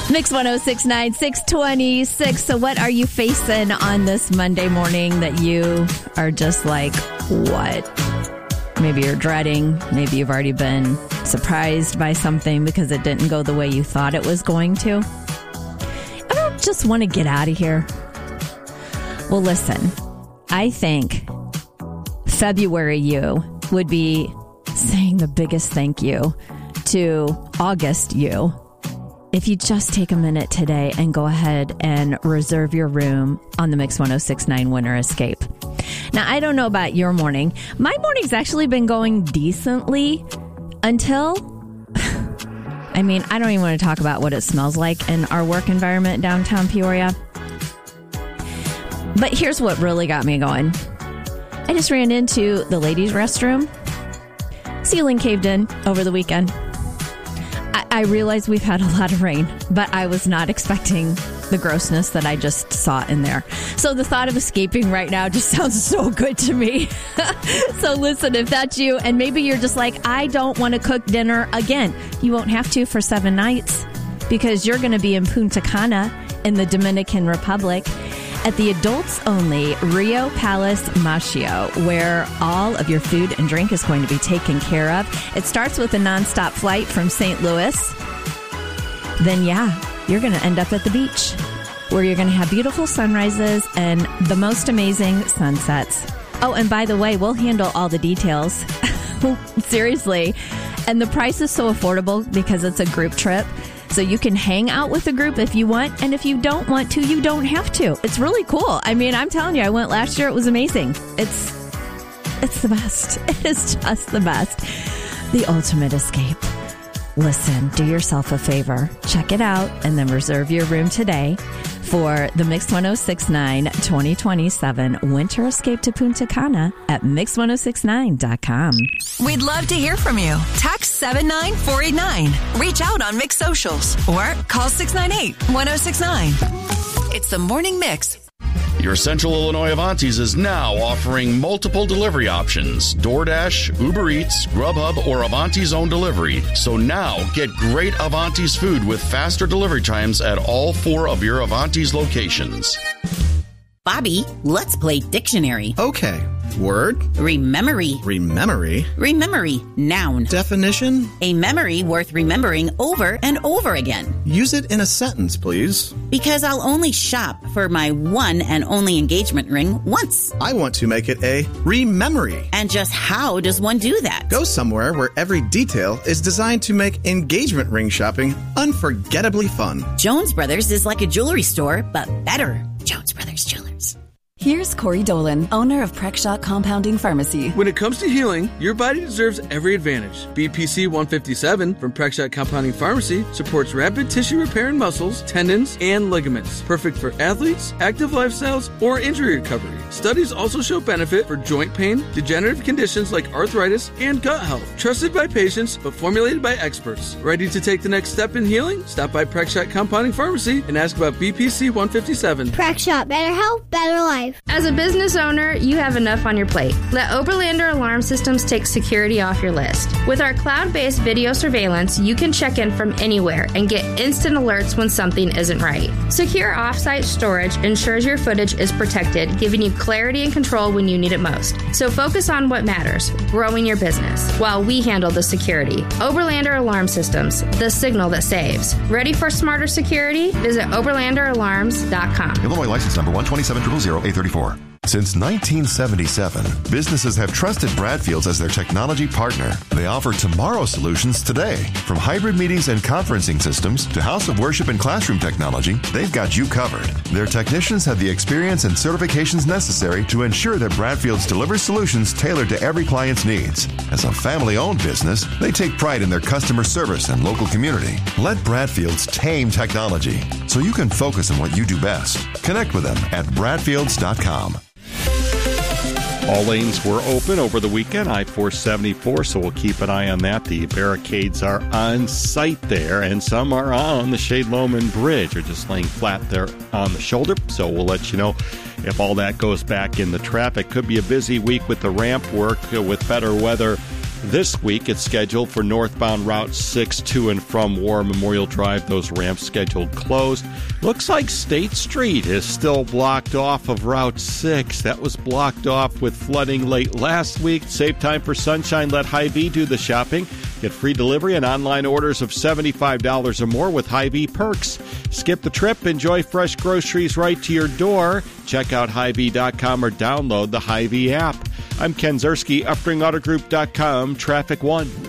Mix 106.9, 626. So what are you facing on this Monday morning that you are just like, what? Maybe you're dreading. Maybe you've already been surprised by something because it didn't go the way you thought it was going to. I don't just want to get out of here. Well, listen, I think February you would be saying the biggest thank you to August you if you just take a minute today and go ahead and reserve your room on the Mix 106.9 Winter Escape. Now, I don't know about your morning. My morning's actually been going decently until, I mean, I don't even want to talk about what it smells like in our work environment downtown Peoria. But here's what really got me going. I just ran into the ladies' restroom. Ceiling caved in over the weekend. I realize we've had a lot of rain, but I was not expecting the grossness that I just saw in there. So the thought of escaping right now just sounds so good to me. So listen, if that's you, and maybe you're just like, I don't want to cook dinner again. You won't have to for 7 nights because you're going to be in Punta Cana in the Dominican Republic at the adults-only Rio Palace Machio, where all of your food and drink is going to be taken care of. It starts with a nonstop flight from St. Louis. Then, you're going to end up at the beach, where you're going to have beautiful sunrises and the most amazing sunsets. Oh, and by the way, we'll handle all the details. Seriously. And the price is so affordable because it's a group trip. So you can hang out with a group if you want, and if you don't want to, you don't have to. It's really cool. I mean, I'm telling you, I went last year. It was amazing. It's the best. It is just the best. The ultimate escape. Listen, do yourself a favor. Check it out and then reserve your room today for the Mix 106.9 2027 Winter Escape to Punta Cana at Mix1069.com. We'd love to hear from you. Text 79489. Reach out on Mix Socials or call 698-1069. It's the Morning Mix. Your Central Illinois Avantis is now offering multiple delivery options: DoorDash, Uber Eats, Grubhub, or Avanti's own delivery. So now get great Avanti's food with faster delivery times at all 4 of your Avanti's locations. Bobby, let's play dictionary. Okay. Word. Rememory. Rememory. Rememory. Noun. Definition. A memory worth remembering over and over again. Use it in a sentence, please. Because I'll only shop for my one and only engagement ring once. I want to make it a rememory. And just how does one do that? Go somewhere where every detail is designed to make engagement ring shopping unforgettably fun. Jones Brothers is like a jewelry store, but better. Jones Brothers Jewelers. Here's Corey Dolan, owner of Prexshot Compounding Pharmacy. When it comes to healing, your body deserves every advantage. BPC 157 from Prexshot Compounding Pharmacy supports rapid tissue repair in muscles, tendons, and ligaments. Perfect for athletes, active lifestyles, or injury recovery. Studies also show benefit for joint pain, degenerative conditions like arthritis, and gut health. Trusted by patients, but formulated by experts. Ready to take the next step in healing? Stop by Prexshot Compounding Pharmacy and ask about BPC 157. Prexshot, better health, better life. As a business owner, you have enough on your plate. Let Oberlander Alarm Systems take security off your list. With our cloud-based video surveillance, you can check in from anywhere and get instant alerts when something isn't right. Secure off-site storage ensures your footage is protected, giving you clarity and control when you need it most. So focus on what matters, growing your business, while we handle the security. Oberlander Alarm Systems, the signal that saves. Ready for smarter security? Visit OberlanderAlarms.com. Illinois license number 127000834. Since 1977, businesses have trusted Bradfields as their technology partner. They offer tomorrow solutions today. From hybrid meetings and conferencing systems to house of worship and classroom technology, they've got you covered. Their technicians have the experience and certifications necessary to ensure that Bradfields delivers solutions tailored to every client's needs. As a family-owned business, they take pride in their customer service and local community. Let Bradfields tame technology so you can focus on what you do best. Connect with them at Bradfields.com. All lanes were open over the weekend, I-474, so we'll keep an eye on that. The barricades are on site there, and some are on the Shade-Loman Bridge, or just laying flat there on the shoulder. So we'll let you know if all that goes back in the traffic. Could be a busy week with the ramp work with better weather This week, it's scheduled for northbound Route 6 to and from War Memorial Drive. Those ramps scheduled closed. Looks like State Street is still blocked off of Route 6. That was blocked off with flooding late last week. Save time for sunshine. Let Hy-Vee do the shopping. Get free delivery and online orders of $75 or more with Hy-Vee perks. Skip the trip. Enjoy fresh groceries right to your door. Check out Hy-Vee.com or download the Hy-Vee app. I'm Ken Zerski, UpringAutoGroup.com, Traffic 1.